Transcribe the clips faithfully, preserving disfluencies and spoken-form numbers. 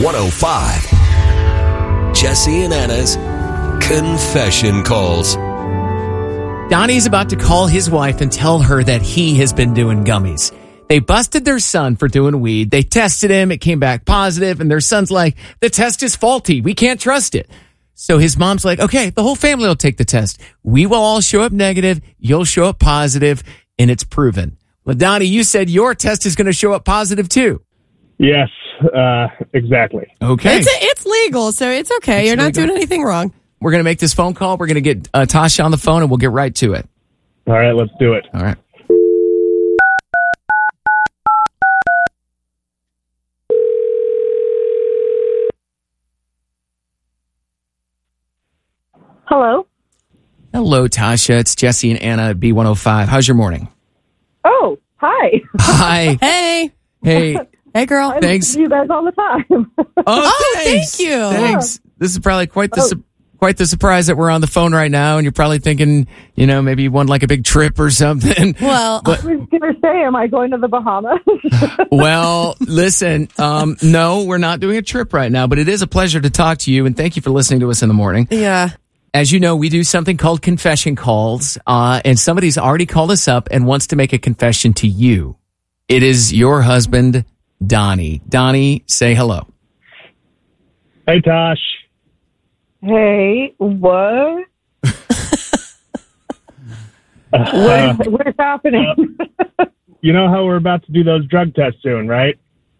one oh five. Jesse and Anna's Confession Calls. Donnie's about to call his wife and tell her that he has been doing gummies. They busted their son for doing weed. They tested him. It came back positive. And their son's like, the test is faulty. We can't trust it. So his mom's like, okay, the whole family will take the test. We will all show up negative. You'll show up positive, and it's proven. Well, Donnie, you said your test is going to show up positive too. Yes, uh, exactly. Okay. It's, it's legal, so it's okay. It's You're not legal. doing anything wrong. We're going to make this phone call. We're going to get uh, Tasha on the phone, and we'll get right to it. All right, let's do it. All right. Hello. Hello, Tasha. It's Jesse and Anna at B one oh five. How's your morning? Oh, hi. Hi. Hey. Hey. Hey, girl. I Thanks. listen to you guys all the time. Oh, Oh, thanks. thank you. Thanks. This is probably quite the Oh. su- quite the surprise that we're on the phone right now, and you're probably thinking, you know, maybe you won like a big trip or something. Well, I was going to say, am I going to the Bahamas? Well, listen, um, no, we're not doing a trip right now, but it is a pleasure to talk to you, and thank you for listening to us in the morning. yeah. As you know, we do something called confession calls, uh, and somebody's already called us up and wants to make a confession to you. It is your husband, Donnie. Donnie, say hello. Hey, Tosh. Hey, what? Uh, What, what is happening? you know how we're about to do those drug tests soon, right?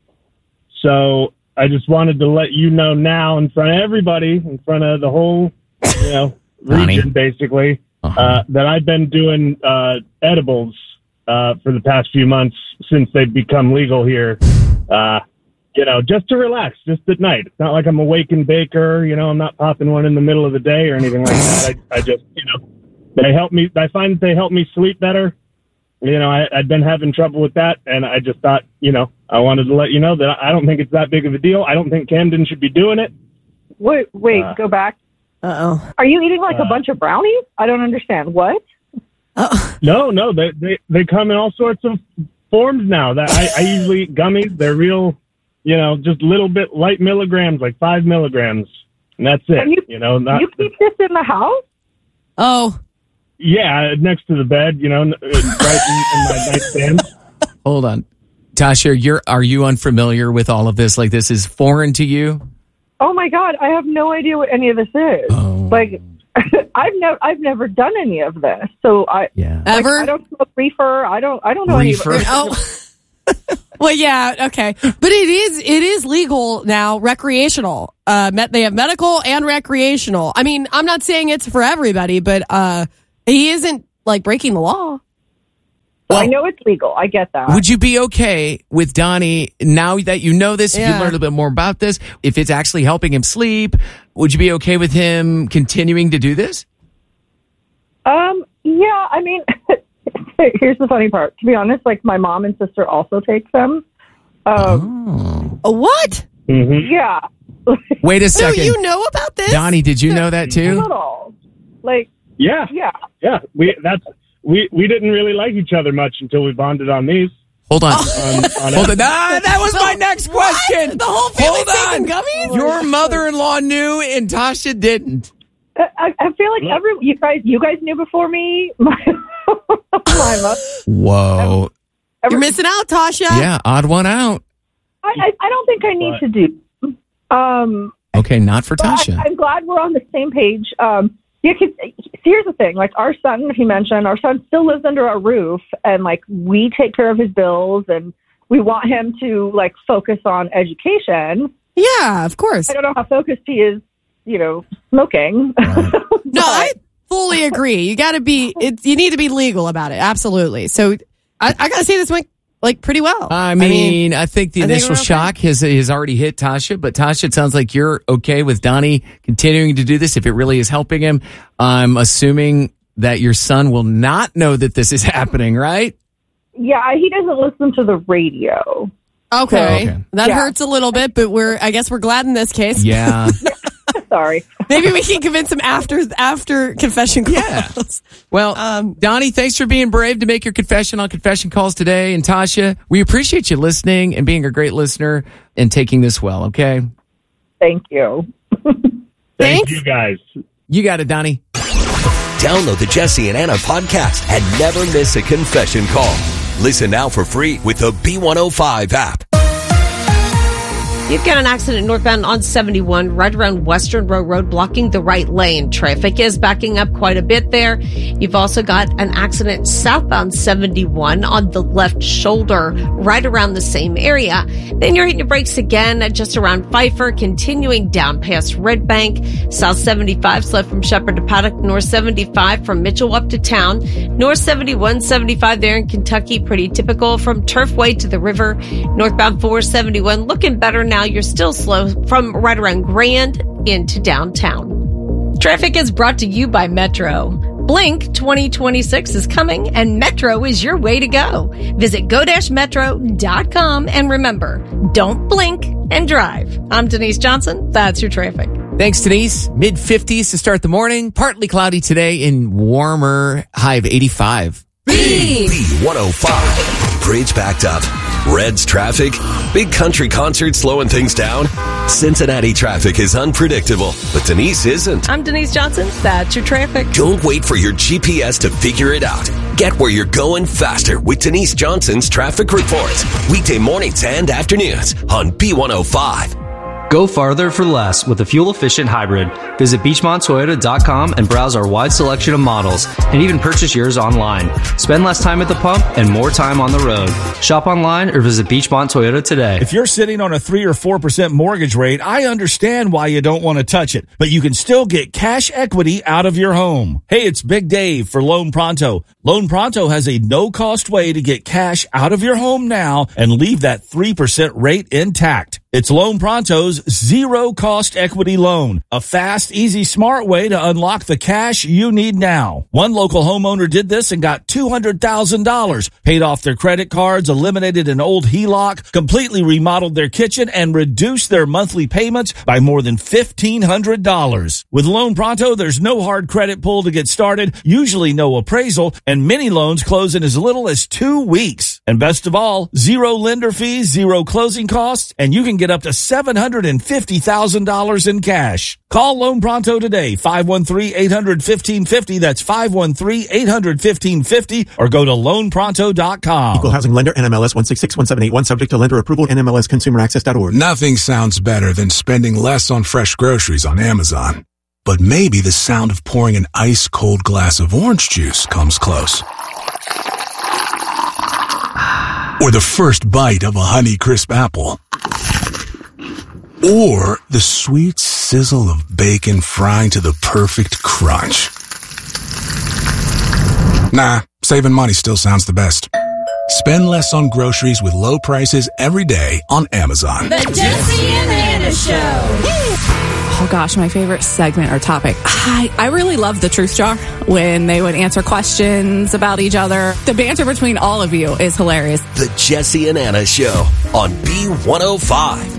So I just wanted to let you know now in front of everybody, in front of the whole, you know, Donnie. region, basically, Uh-huh. uh, that I've been doing uh, edibles uh, for the past few months since they've become legal here. Uh, you know, just to relax, just at night. It's not like I'm a waking baker. You know, I'm not popping one in the middle of the day or anything like that. I, I just, you know, they help me. I find that they help me sleep better. You know, I, I'd been having trouble with that, and I just thought, you know, I wanted to let you know that I don't think it's that big of a deal. I don't think Camden should be doing it. wait, wait, Uh, go back. Uh-oh. Are you eating like uh, a bunch of brownies? I don't understand. What? Uh-oh. No, no, they they, they come in all sorts of forms now. That I, I usually eat gummies. They're real, you know, just little bit light milligrams, like five milligrams, and that's it. And you- you know, not you keep this in the house? Oh. yeah, next to the bed. You know, right in, in my nightstand. Hold on. Tasha, you're are you unfamiliar with all of this? Like, this is foreign to you? Oh my God, I have no idea what any of this is. Oh. Like, I've never, I've never done any of this. So I, Yeah. like, Ever? I don't smoke reefer. I don't, I don't know Reefer? any. Oh. Well, yeah, okay. But it is it is legal now, recreational. Uh, met, they have medical and recreational. I mean, I'm not saying it's for everybody, but uh, he isn't, like, breaking the law. I know it's legal. I get that. Would you be okay with Donnie, now that you know this, if you Yeah. learn a little bit more about this, if it's actually helping him sleep, would you be okay with him continuing to do this? Um, yeah, I mean, here's the funny part. To be honest, like my mom and sister also take them. Um, Oh. Uh, what? Mm-hmm. Yeah, Wait a So second. you know about this? Donnie, did you know that too? little. Like, Yeah, yeah. yeah. We that's we we didn't really like each other much until we bonded on these. Hold on. On, on Hold on. Ah, that was my next question. The whole family Hold on. taking gummies? Your mother-in-law knew and Tasha didn't. I, I feel like every you guys, you guys knew before me. My, my mother. Whoa. You're missing out, Tasha. Yeah, odd one out. I, I, I don't think I need What? to do. Um, Okay, not for but Tasha. I, I'm glad we're on the same page. Um, yeah, 'cause here's the thing. Like our son, if you mentioned, our son still lives under our roof, and like we take care of his bills, and we want him to like focus on education. Yeah, of course. I don't know how focused he is, you know, smoking. Right. No, I fully agree. You got to be, it, you need to be legal about it. Absolutely. So I, I got to say this went like pretty well. I mean, I think the I think initial we're okay. shock has has already hit Tasha, but Tasha, it sounds like you're okay with Donnie continuing to do this if it really is helping him. I'm assuming that your son will not know that this is happening, right? Yeah, he doesn't listen to the radio. okay. Okay. That Yeah. hurts a little bit, but we're, I guess we're glad in this case. Yeah. Sorry. Maybe we can convince him after, after confession calls. Yeah. Well, Um, Donnie, thanks for being brave to make your confession on Confession Calls today. And Tasha, we appreciate you listening and being a great listener and taking this well, okay? Thank you. Thank Thanks. you guys. You got it, Donnie. Download the Jesse and Anna podcast and never miss a confession call. Listen now for free with the B one oh five app. You've got an accident northbound on seventy-one right around Western Row Road blocking the right lane. Traffic is backing up quite a bit there. You've also got an accident southbound seventy-one on the left shoulder right around the same area. Then you're hitting your brakes again at just around Pfeiffer, continuing down past Red Bank. South seventy-five slow from Shepherd to Paddock. North seventy-five from Mitchell up to town. North seventy-one, seventy-five there in Kentucky, pretty typical from Turfway to the river. Northbound four seventy-one looking better now. You're still slow from right around Grand into downtown. Traffic is brought to you by Metro. Blink twenty twenty-six is coming, and Metro is your way to go. Visit go dash metro dot com, and remember, don't blink and drive. I'm Denise Johnson. That's your traffic. Thanks, Denise. mid fifties to start the morning. Partly cloudy today and warmer, high of eighty-five. B one oh five. Bridge backed up. Reds traffic. Big country concert slowing things down. Cincinnati traffic is unpredictable, but Denise isn't. I'm Denise Johnson. That's your traffic. Don't wait for your G P S to figure it out. Get where you're going faster with Denise Johnson's traffic reports. Weekday mornings and afternoons on B one oh five. Go farther for less with a fuel-efficient hybrid. Visit beachmont toyota dot com and browse our wide selection of models, and even purchase yours online. Spend less time at the pump and more time on the road. Shop online or visit Beachmont Toyota today. If you're sitting on a three or four percent mortgage rate, I understand why you don't want to touch it, but you can still get cash equity out of your home. Hey, it's Big Dave for Loan Pronto. Loan Pronto has a no-cost way to get cash out of your home now and leave that three percent rate intact. It's Loan Pronto's zero-cost equity loan, a fast, easy, smart way to unlock the cash you need now. One local homeowner did this and got two hundred thousand dollars, paid off their credit cards, eliminated an old H E L O C, completely remodeled their kitchen, and reduced their monthly payments by more than fifteen hundred dollars. With Loan Pronto, there's no hard credit pull to get started, usually no appraisal, and many loans close in as little as two weeks. And best of all, zero lender fees, zero closing costs, and you can get up to seven hundred fifty thousand dollars in cash. Call Loan Pronto today, five one three, eight hundred, fifteen fifty. That's five one three, eight hundred, fifteen fifty, or go to loan pronto dot com. Equal Housing Lender, N M L S one six six one seven eight one, subject to lender approval, N M L S consumer access dot org. Nothing sounds better than spending less on fresh groceries on Amazon. But maybe the sound of pouring an ice-cold glass of orange juice comes close. Or the first bite of a Honey Crisp apple. Or the sweet sizzle of bacon frying to the perfect crunch. Nah, saving money still sounds the best. Spend less on groceries with low prices every day on Amazon. The Jesse and Anna Show. Oh gosh, my favorite segment or topic. I, I really love the Truth Jar when they would answer questions about each other. The banter between all of you is hilarious. The Jesse and Anna Show on B one oh five.